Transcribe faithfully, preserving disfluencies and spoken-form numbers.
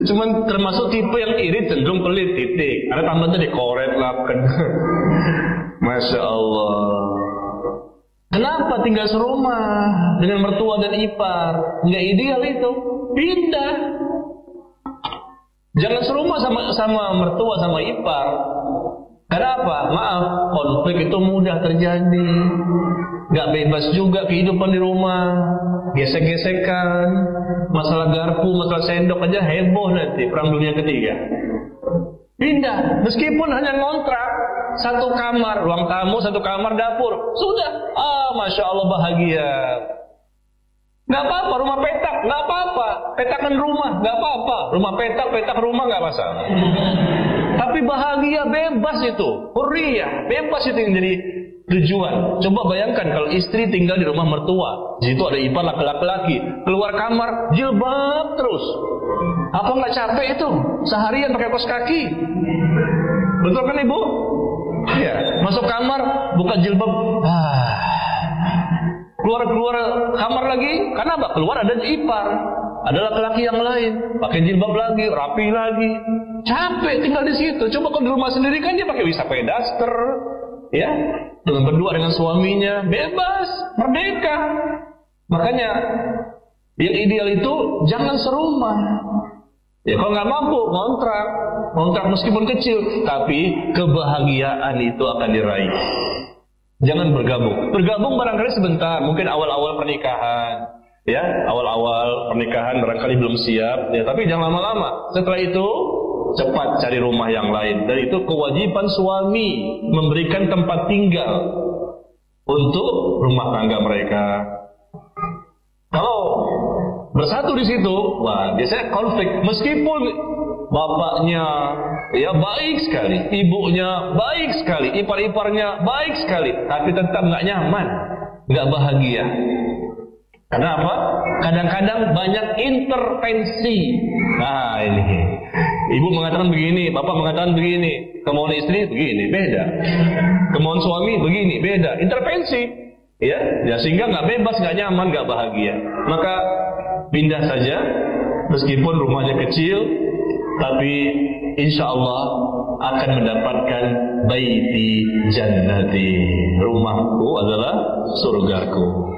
Cuman termasuk tipe yang iri cenderung pelit titik. Ada tambahan tadi koret laken. Masya Allah. Kenapa tinggal serumah dengan mertua dan ipar? Nggak ideal itu. Pindah. Jangan serumah sama sama mertua sama ipar. Kenapa? Maaf, konflik itu mudah terjadi. Nggak bebas juga kehidupan di rumah. Gesek-gesekan, masalah garpu, masalah sendok aja heboh nanti perang dunia ketiga. Pindah, meskipun hanya ngontrak satu kamar, ruang tamu, satu kamar dapur, sudah. Ah, masya Allah bahagia. Nggak apa-apa, rumah petak, nggak apa-apa. Petakan rumah, nggak apa-apa. Rumah petak, petak rumah nggak masalah. Tapi bahagia bebas itu, hurriyah, bebas itu yang jadi tujuan. Coba bayangkan kalau istri tinggal di rumah mertua, di situ ada ipar laki-laki, keluar kamar jilbab terus. Apa nggak capek itu? Seharian pakai kaos kaki. Betul kan ibu? Iya. Masuk kamar, buka jilbab. Ah. Keluar-keluar kamar lagi, karena apa? Keluar ada ipar, ada laki-laki yang lain, pakai jilbab lagi, rapi lagi. Capek tinggal di situ. Coba kalau di rumah sendiri kan dia pakai wisapai daster, ya, dengan berdua dengan suaminya, bebas, merdeka. Makanya yang ideal itu jangan serumah. Ya kalau nggak mampu kontrak, kontrak meskipun kecil, tapi kebahagiaan itu akan diraih. Jangan bergabung. Bergabung barangkali sebentar, mungkin awal-awal pernikahan, ya, awal-awal pernikahan barangkali belum siap, ya, tapi jangan lama-lama. Setelah itu cepat cari rumah yang lain. Dan itu kewajiban suami memberikan tempat tinggal untuk rumah tangga mereka. Kalau bersatu di situ, wah, biasanya konflik. Meskipun bapaknya ya baik sekali, ibunya baik sekali, ipar-iparnya baik sekali, tapi tetap nggak nyaman, nggak bahagia. Kenapa? Kadang-kadang banyak intervensi. Nah ini, ibu mengatakan begini, bapak mengatakan begini, kemauan istri begini, beda. Kemauan suami begini, beda. Intervensi, ya, ya sehingga nggak bebas, nggak nyaman, nggak bahagia. Maka pindah saja, meskipun rumahnya kecil, tapi insya Allah akan mendapatkan baiti jannati. Rumahku adalah surgaku.